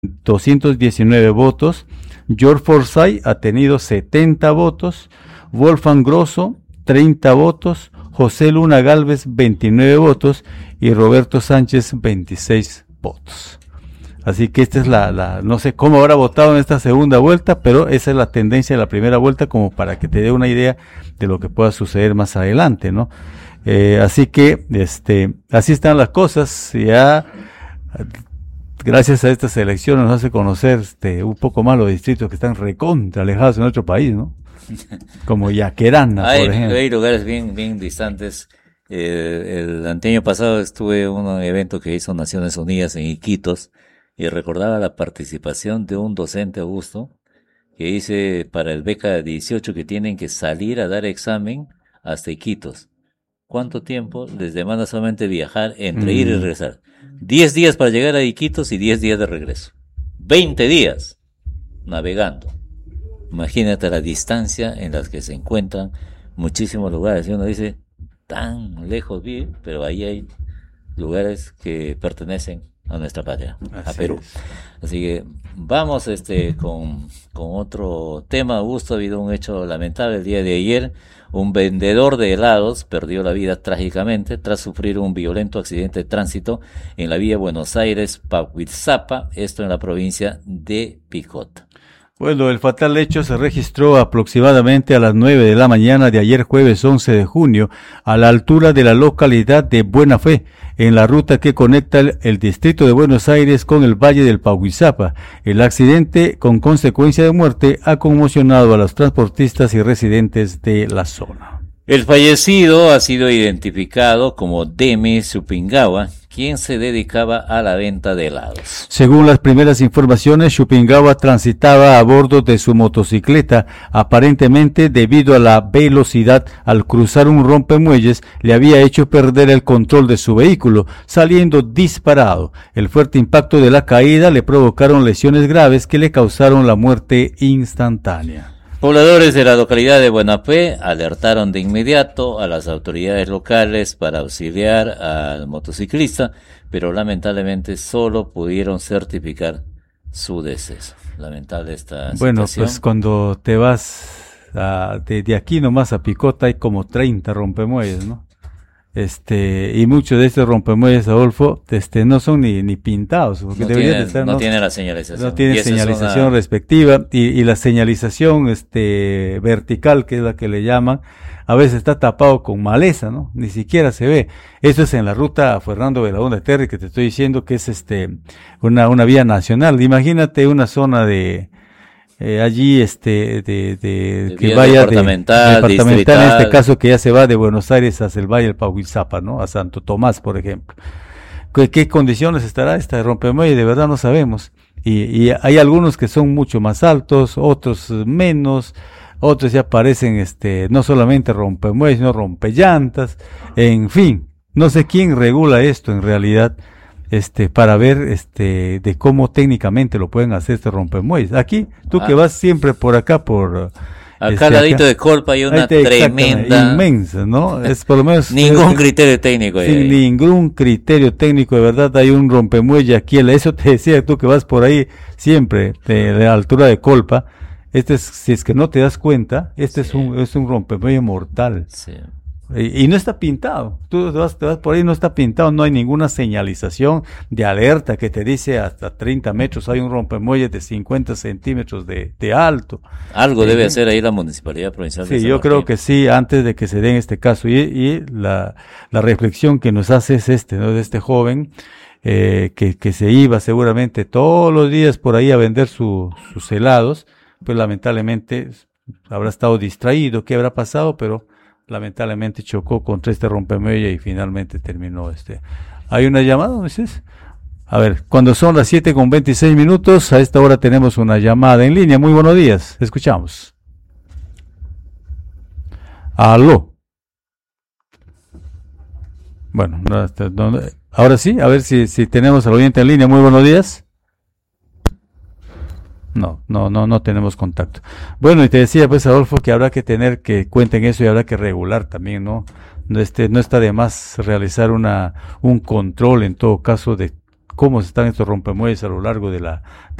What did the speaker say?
219 votos, George Forsyth ha tenido 70 votos, Wolfgang Grosso 30 votos, José Luna Gálvez 29 votos y Roberto Sánchez 26 votos. Así que esta es no sé cómo habrá votado en esta segunda vuelta, pero esa es la tendencia de la primera vuelta, como para que te dé una idea de lo que pueda suceder más adelante, ¿no? Así que, así están las cosas. Ya, gracias a estas elecciones nos hace conocer, un poco más los distritos que están recontra alejados en nuestro país, ¿no? Como Yaquerana, por ejemplo. Hay lugares bien distantes. El año pasado estuve en un evento que hizo Naciones Unidas en Iquitos, y recordaba la participación de un docente, Augusto, que dice para el beca 18 que tienen que salir a dar examen hasta Iquitos. ¿Cuánto tiempo les demanda solamente viajar entre ir y regresar? 10 días para llegar a Iquitos y 10 días de regreso. 20 días navegando. Imagínate la distancia en las que se encuentran muchísimos lugares. Y uno dice, tan lejos vive, pero ahí hay lugares que pertenecen a nuestra patria, a Perú. Así que vamos con otro tema. Augusto, ha habido un hecho lamentable el día de ayer. Un vendedor de helados perdió la vida trágicamente tras sufrir un violento accidente de tránsito en la vía Buenos Aires-Pahuizapa, esto en la provincia de Picota. Bueno, el fatal hecho se registró aproximadamente a las 9 de la mañana de ayer jueves 11 de junio, a la altura de la localidad de Buena Fe, en la ruta que conecta el distrito de Buenos Aires con el Valle del Pahuizapa. El accidente, con consecuencia de muerte, ha conmocionado a los transportistas y residentes de la zona. El fallecido ha sido identificado como Deme Chupingawa, quien se dedicaba a la venta de helados. Según las primeras informaciones, Chupingawa transitaba a bordo de su motocicleta, aparentemente debido a la velocidad al cruzar un rompemuelles, le había hecho perder el control de su vehículo, saliendo disparado. El fuerte impacto de la caída le provocaron lesiones graves que le causaron la muerte instantánea. Pobladores de la localidad de Buena Fe alertaron de inmediato a las autoridades locales para auxiliar al motociclista, pero lamentablemente solo pudieron certificar su deceso. Lamentable esta Bueno, situación. pues cuando te vas de aquí nomás a Picota hay como 30 rompemuelles, ¿no? Y muchos de estos rompemuelles, Adolfo, no son ni pintados, porque no tiene la señalización. No tiene señalización respectiva, y la señalización, vertical, que es la que le llaman, a veces está tapado con maleza, ¿no? Ni siquiera se ve. Eso es en la ruta Fernando Belaúnde Terry, que te estoy diciendo que es, una vía nacional. Imagínate una zona de, allí que vaya departamental en este caso, que ya se va de Buenos Aires hacia el Valle del Pahuizapa, ¿no? A Santo Tomás, por ejemplo. ¿Qué condiciones estará esta rompemuelle? De verdad no sabemos. Y hay algunos que son mucho más altos, otros menos, otros ya parecen no solamente rompemuelles, sino rompellantas. En fin, no sé quién regula esto en realidad. Para ver de cómo técnicamente lo pueden hacer rompemuelles. Aquí, tú que vas siempre por acá acá al ladito de Colpa hay una tremenda, inmensa, ¿no? Es por lo menos ningún criterio técnico. Sin ningún criterio técnico, de verdad, hay un rompemuelle aquí. Eso te decía tú que vas por ahí siempre de la altura de Colpa. Si es que no te das cuenta, es un rompemuelle mortal. Sí. Y no está pintado. Tú te vas por ahí, no está pintado, no hay ninguna señalización de alerta que te dice hasta 30 metros hay un rompemuelles de 50 centímetros de alto. Algo debe hacer ahí la Municipalidad Provincial de San Martín. Yo creo que sí, antes de que se den este caso. Y la reflexión que nos hace es ¿no? De este joven que se iba seguramente todos los días por ahí a vender sus helados, pues lamentablemente habrá estado distraído, ¿qué habrá pasado? Pero lamentablemente chocó contra este rompemuelle y finalmente terminó. ¿Hay una llamada, Moisés? A ver, cuando son las 7:26, a esta hora tenemos una llamada en línea. Muy buenos días, escuchamos. Aló. Bueno, ahora sí, a ver si tenemos al oyente en línea. Muy buenos días. No tenemos contacto. Bueno, y te decía pues, Adolfo, que habrá que tener que cuenten eso y habrá que regular también, ¿no? No está de más realizar un control en todo caso de cómo están estos rompemuelles a lo largo de la